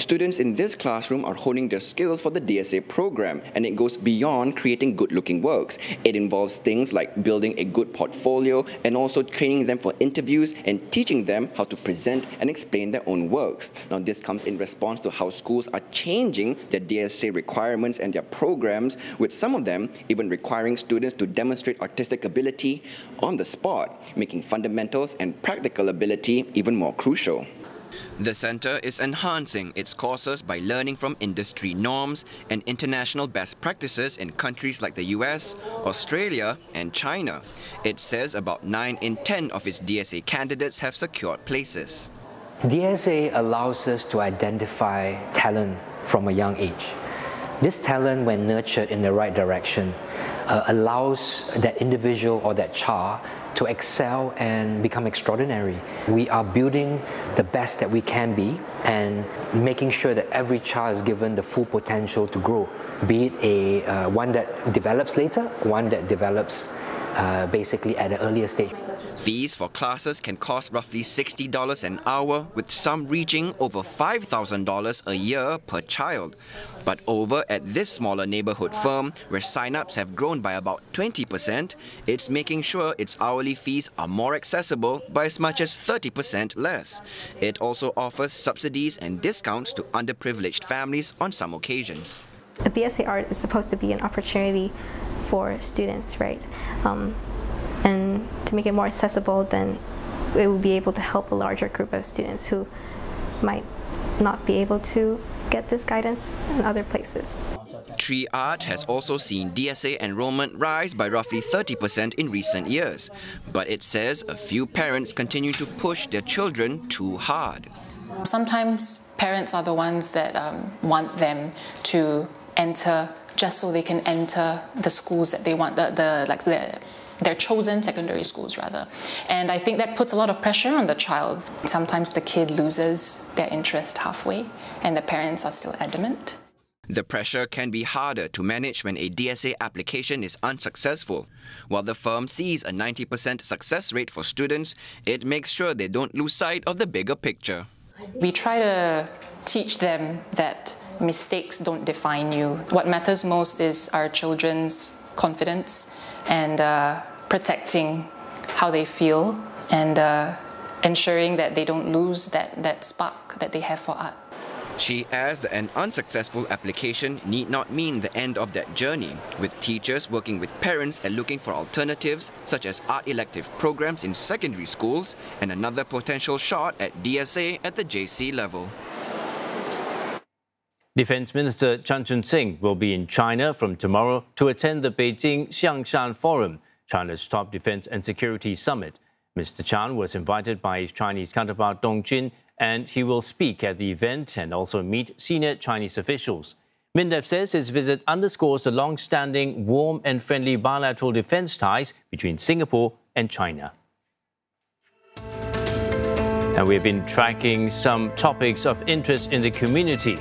Students in this classroom are honing their skills for the DSA program, and it goes beyond creating good-looking works. It involves things like building a good portfolio and also training them for interviews and teaching them how to present and explain their own works. Now, this comes in response to how schools are changing their DSA requirements and their programs, with some of them even requiring students to demonstrate artistic ability on the spot, making fundamentals and practical ability even more crucial. The center is enhancing its courses by learning from industry norms and international best practices in countries like the US, Australia, and China. It says about 9 in 10 of its DSA candidates have secured places. DSA allows us to identify talent from a young age. This talent, when nurtured in the right direction, allows that individual or that child to excel and become extraordinary. We are building the best that we can be and making sure that every child is given the full potential to grow, be it one that develops later, one that develops basically at an earlier stage. Fees for classes can cost roughly $60 an hour, with some reaching over $5,000 a year per child. But over at this smaller neighborhood firm, where sign-ups have grown by about 20%, it's making sure its hourly fees are more accessible by as much as 30% less. It also offers subsidies and discounts to underprivileged families on some occasions. DSA art is supposed to be an opportunity for students, right? And to make it more accessible, then it will be able to help a larger group of students who might not be able to get this guidance in other places. Tree Art has also seen DSA enrollment rise by roughly 30% in recent years, but it says a few parents continue to push their children too hard. Sometimes parents are the ones that want them to enter just so they can enter the schools that they want, their chosen secondary schools rather. And I think that puts a lot of pressure on the child. Sometimes the kid loses their interest halfway and the parents are still adamant. The pressure can be harder to manage when a DSA application is unsuccessful. While the firm sees a 90% success rate for students, it makes sure they don't lose sight of the bigger picture. We try to teach them that mistakes don't define you. What matters most is our children's confidence and protecting how they feel and ensuring that they don't lose that spark that they have for art. She adds that an unsuccessful application need not mean the end of that journey, with teachers working with parents and looking for alternatives such as art elective programs in secondary schools and another potential shot at DSA at the JC level. Defense Minister Chan Chun-sing will be in China from tomorrow to attend the Beijing Xiangshan Forum, China's top defense and security summit. Mr. Chan was invited by his Chinese counterpart Dong Jin, and he will speak at the event and also meet senior Chinese officials. MINDEF says his visit underscores the long-standing, warm and friendly bilateral defense ties between Singapore and China. And we've been tracking some topics of interest in the community.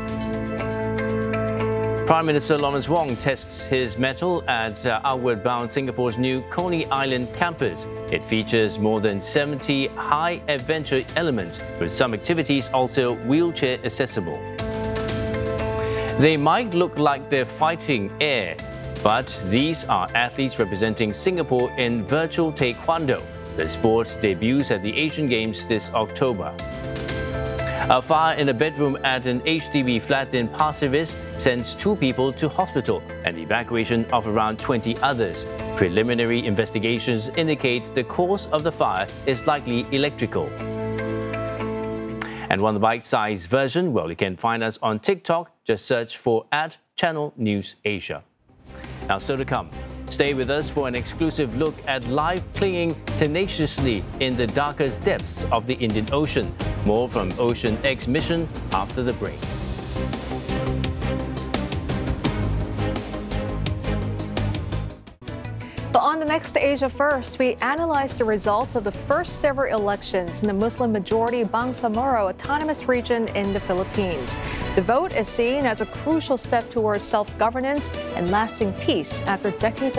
Prime Minister Lawrence Wong tests his mettle at Outward Bound Singapore's new Coney Island campus. It features more than 70 high-adventure elements, with some activities also wheelchair accessible. They might look like they're fighting air, but these are athletes representing Singapore in virtual taekwondo. The sport debuts at the Asian Games this October. A fire in a bedroom at an HDB flat in Pasir Ris sends 2 people to hospital and the evacuation of around 20 others. Preliminary investigations indicate the cause of the fire is likely electrical. And want the bite-sized version? Well, you can find us on TikTok. Just search for @ChannelNewsAsia. Now, still to come. Stay with us for an exclusive look at life clinging tenaciously in the darkest depths of the Indian Ocean. More from Ocean X mission after the break. But on the next Asia First, we analyze the results of the first ever elections in the Muslim-majority Bangsamoro Autonomous Region in the Philippines. The vote is seen as a crucial step towards self-governance and lasting peace after decades